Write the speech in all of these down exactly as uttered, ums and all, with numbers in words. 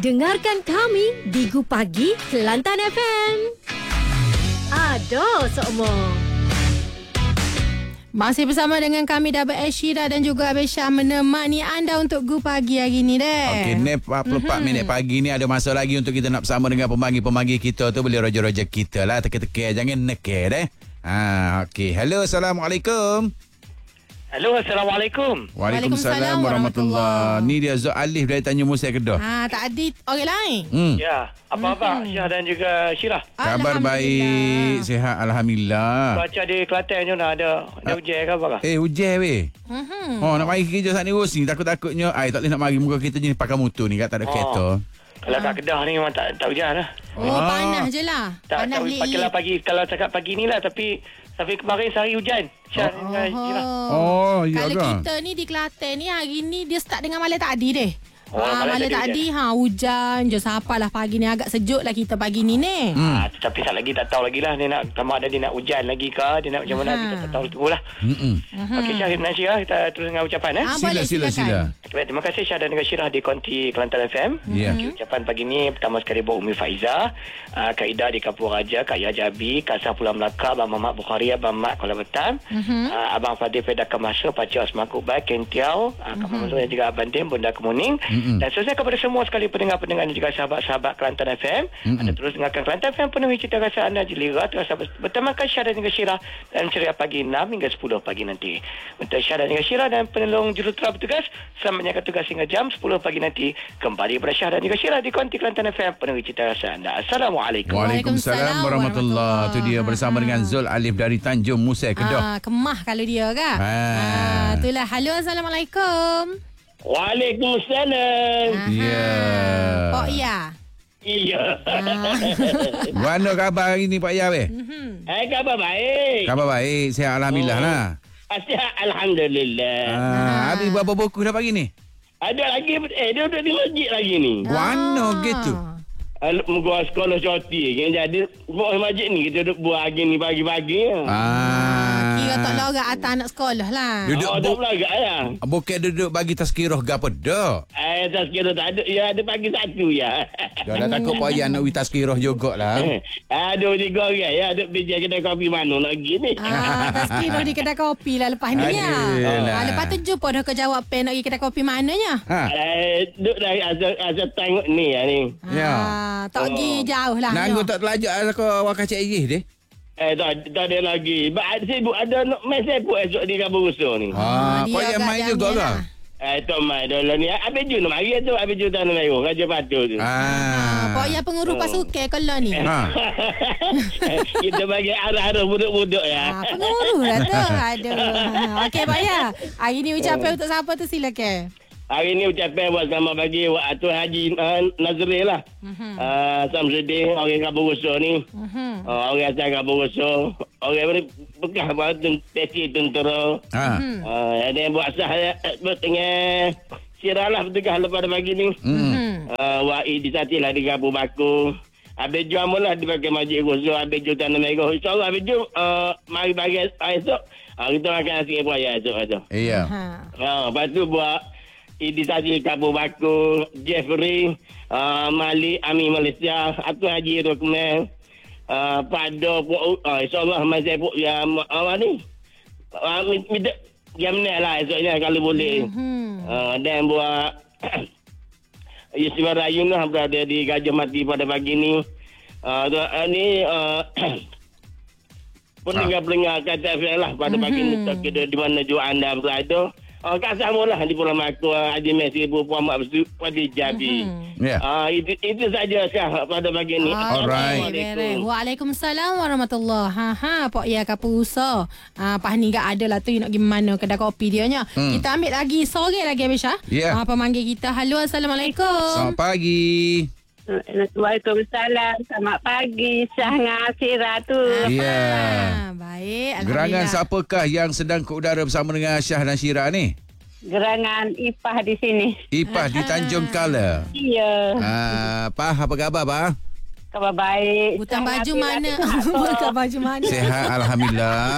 Dengarkan kami di Gu Pagi Kelantan F M. Ada semua. Masih bersama dengan kami Double S Syira dan juga Abel Syah menemani anda untuk Gu Pagi hari ni deh. Okey, ni empat puluh empat mm-hmm. minit pagi ni ada masa lagi untuk kita nak bersama dengan pemagi-pemagi kita tu. Boleh roja-roja kita lah. Teka-teka jangan nekeh deh. Ha, okey. Hello, Assalamualaikum. Hello, Assalamualaikum. Waalaikumsalam warahmatullahi. Ni dia Zul Alif dari Tanjung Musa Kedah. Ha, tak ada orang lain. Hmm. Ya, apa-apa hmm. Syah dan juga Syirah. Kabar baik, sihat alhamdulillah. Baca di Kelantan je nak ada ada hujan ke apa kah? Eh, hujan weh. Hmm. Oh, nak mari kerja saat ni Rosi, takut-takutnya ai tak boleh nak mari muka kita ni pakai motor ni kat tak ada Oh. kereta. Kalau kat Kedah ni memang tak tak hujan lah. Oh, Ah. panas je lah. Tak Panas tak pakailah pagi kalau cakap pagi ni lah tapi tapi kemarin sehari hujan. Syah Oh, dengan Syirah. Oh, ya Kalau ke? kita ni di Kelantan ni hari ni dia start dengan malam tadi deh. Oh, ha, malam malam tadi tadi ha hujan je sapalah pagi ni agak sejuk lah kita pagi ni ni. Hmm. Ah, tetapi tak lagi tak tahu lagi lah dia nak sama ada dia nak hujan lagi ke dia nak macam mana Ha. kita tak tahu tunggulah. Hmm. Okey Syah dan Syirah kita terus dengan ucapan eh. Ah, Sila boleh, sila silakan. sila. Baik, terima kasih Syah dan juga Syirah di Konti Kelantan F M. Ya. Okay, ucapan pagi ni pertama sekali buat Umi Faiza, uh, Kak Ida di Kampung Raja, Kak Ya Jabi, Kak Sah Pulau Melaka, Abang Mamat Bukhari, Abang Mat Kuala Betam, Mhm. uh, Abang Fadil Fedah Kemasa, Pakcik Osman Kubai, Kentiau, uh, Kak Mamat dan juga Abang Dim, Bunda Kemuning. Mhm. Dan seterusnya kepada semua sekali pendengar-pendengar dan juga sahabat-sahabat Kelantan F M. Mhm. Anda terus dengarkan Kelantan F M penuhi cita rasa anda jelira terasa bertemakan Syah dan juga Syirah dan ceria pagi enam hingga sepuluh pagi nanti. Untuk Syah dan juga Syirah dan penolong jurutera bertugas, selamat menjalankan tugas hingga jam sepuluh pagi nanti. Kembali pada Syah dan juga Syirah di Konti Kelantan F M penuhi cita rasa anda. Assalamualaikum. Waalaikumsalam warahmatullahi. Tu dia bersama dengan Zul Alif dari Tanjung Musa Kedah. Ah, kemah kalau dia kan. Ha. Ah, itulah. Halo, Assalamualaikum. Waalaikumsalam. Aha. Ya. Pok ya. Iya. Ah. Mana khabar hari ni Pak Ya weh? Mhm. Hai, khabar baik. Khabar baik, sihat alhamdulillah Oh. lah. Sihat alhamdulillah. Ah, habis berapa buku dah pagi ni? Ada lagi eh dia duduk di masjid lagi ni. Mana Ah. gitu? Muka sekolah cuti kan jadi buat masjid ni kita duduk buat lagi ni pagi-pagi. Ah. Kira tak lorak atas anak sekolah lah. Duduk Oh, tak bu- belagak ya. Bukan duduk bagi tazkirah gapo dak. Eh, tak kira tak ada. Ya, ada pagi satu ya. Dah dah takut Pak Ya nak wi tazkirah jugalah. Aduh, tiga orang ya. Ada bija kedai kopi mana lagi ni. Ah, tazkirah di kedai kopi lah lepas ni ya. Adulah. Ah, lepas tu jumpa dah ke jawab pen nak pergi kedai kopi mananya. Ha. Eh, duduk dah asal, asal tengok ni ya ni. Ya. Ah, tak pergi jauh lah. Nanggu ya. tak telajak lah ke wakil cik Iris deh. Eh, tak, tak ada lagi. Ba- Sibuk ada nak main sepak esok di Kampung Rusuh ni. Ha, dia Pak Ya agak main jamnya juga ke? lah. Eh, tak main dulu ni. Habis Jun nak mari tu. Habis Jun tanah merah. Raja Patu tu. Ah, Pok Ya pengurus Oh. pasukan kalau ni. Ha. Kita bagi arah-arah budak-budak ya. Ah, pengurus lah tu. Aduh. Okey Pak Ya. Hari ni ucapan untuk siapa tu silakan. Hari ni ucapan buat selamat pagi buat Atuk Haji uh, Nazril lah. Mhm. Uh, Samsudin, orang Kampung Rusuh ni. Mhm. Uh, orang asal Kampung Rusuh. Orang ni bekas buat tesi tentera. Ha. Uh, ada yang buat sah buat tengah Syirah lah bertugas lepas pagi ni. Hmm. Uh, Wai di Sati lah di Kampung Baku. Habis jom lah dipakai Masjid Rusuh. Habis jom Tanah Merah. InsyaAllah habis jom uh, mari pagi esok. Uh, kita makan nasi raya esok esok. Iya. Ha. Uh, lepas tu buat Idisasi Kampung Baku, Jeffrey, uh, Malik, Ami Malaysia, Atul Haji Rukman, uh, Pado, uh, insyaAllah masih pun yang apa ni? Uh, minta jam ni lah esoknya kalau boleh. Mhm. Uh, dan buat Yusuf Rayun lah berada di Gajah Mati pada pagi ni. Uh, tu, uh, ni uh, pendengar-pendengar kata F M lah pada pagi ni. Tak kira di mana juga anda berada. Uh, kat sama lah di Pulau Maku, Haji Mesri, Puan Mak Besu, Padi Jabi. Ya. Uh, itu, itu saja Syah pada pagi ni. Alright. Beres. Waalaikumsalam warahmatullahi. Ha ha Pok Ya Kapusa. Ah pas ni gak ada lah tu nak pergi mana kedai kopi dia nya. Hmm. Kita ambil lagi sore lagi Abisha. Ya. Ah pemanggil kita. Halo, assalamualaikum. Selamat pagi. Waalaikumsalam. Selamat pagi. Syah dengan Syirah tu. Ya. Ah, baik. Gerangan Alhamdulillah. siapakah yang sedang ke udara bersama dengan Syah dan Syirah ni? Gerangan Ipah di sini. Ipah di Tanjung Kala. Ya. Ah, Pah, apa khabar, Pah? Khabar baik. Butang Syah baju dengan mana? Syirah tu tak Butang tahu. baju mana? Sehat, alhamdulillah.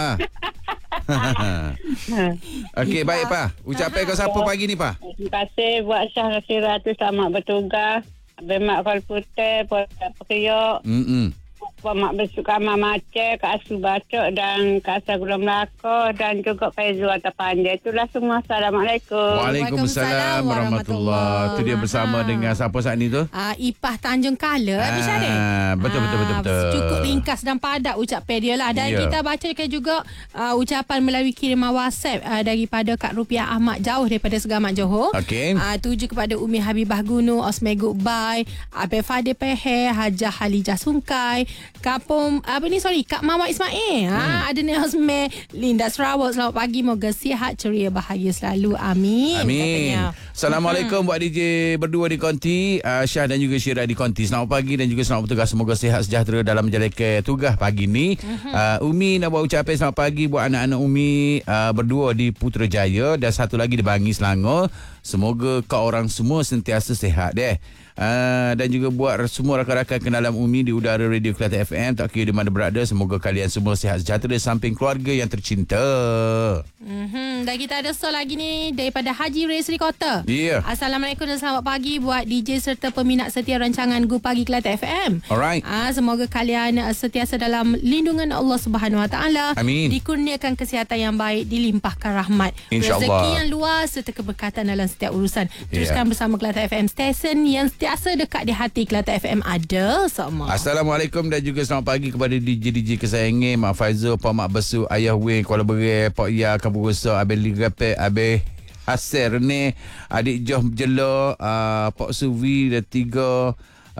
Okey, baik, Pah. Ucapan kau siapa pagi ni, Pah? Terima kasih buat Syah dan Syirah tu selamat bertugas. Abang Mak Kol Putih, Puan Periuk, Mm-mm. Puan Mak Bersuka Mama Aceh, Kak Asu Batuk dan Kak Asa Gula Melaka dan juga Faizul Atas Pandai. Itulah semua. Assalamualaikum. Waalaikumsalam warahmatullahi. Itu dia bersama Aha. dengan siapa saat ni tu? Uh, Ipah Tanjung Kala, Habis Syarif. Ah, betul, betul, betul, betul. Cukup ringkas dan padat ucapan dia lah. Dan Ya. kita bacakan juga uh, ucapan melalui kiriman WhatsApp uh, daripada Kak Rupiah Ahmad jauh daripada Segamat Johor. Okey. Uh, tuju kepada Umi Habibah Gunung, Osme Goodbye, Abel Fadil Peher, Hajah Halijah Sungkai, Kapum, apa ni, sorry, Kak Mama Ismail. Hmm. Ha, ada ni Osme, Linda Sarawak. Selamat pagi, moga sihat, ceria, bahagia selalu. Amin. Amin. Katanya. Assalamualaikum buat D J berdua di Konti, uh, Syah dan juga Syirah di Konti. Selamat pagi dan juga selamat bertugas. Semoga sihat sejahtera dalam menjalankan tugas pagi ni. Uh, Umi nak buat ucapan selamat pagi buat anak-anak Umi uh, berdua di Putrajaya dan satu lagi di Bangi Selangor. Semoga kau orang semua sentiasa sihat deh. Uh, dan juga buat semua rakan-rakan kenalan Umi di udara Radio Kelate F M, tak kira di mana berada, semoga kalian semua sihat sejahtera samping keluarga yang tercinta. Mm-hmm. Dan kita ada soal lagi ni daripada Haji Ray Seri Kota. Ya. Yeah. Assalamualaikum dan selamat pagi buat D J serta peminat setia rancangan Gu Pagi Kelate F M. Alright. Ah, semoga kalian uh, sentiasa dalam lindungan Allah Subhanahu Wa Taala. Amin. Dikurniakan kesihatan yang baik, dilimpahkan rahmat, InsyaAllah. rezeki yang luas serta keberkatan dalam setiap urusan. Teruskan Yeah. bersama Kelate F M Station yang sentiasa dekat di hati. Kelate F M ada semua. Assalamualaikum dan juga selamat pagi kepada D J D J kesayangan Mak Faizul, Pak Mak Besu, Ayah Wing, Kuala Berai, Pak Ya, Kabur Rosa, Abel Ligapek, Abel Hasir ni, Adik Joh Jelo, uh, Pak Suvi dan tiga.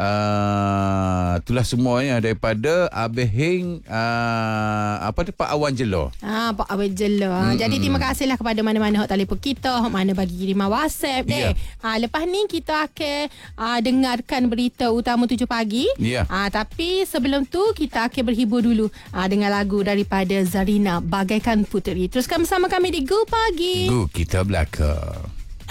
Uh, itulah semuanya daripada Abel Hing, uh, apa tu, Pak Awan Jelo. Ah, Pak Abang Jelo. Mm-hmm. Jadi terima kasihlah kepada mana-mana hok telefon kita, hok mana bagi kiriman WhatsApp deh. Yeah. Ah, lepas ni kita akan ah, dengarkan berita utama tujuh pagi. Yeah. Ah, tapi sebelum tu kita akan berhibur dulu ah, dengan lagu daripada Zarina, Bagaikan Puteri. Teruskan bersama kami di Go Pagi. Gu kita belakang.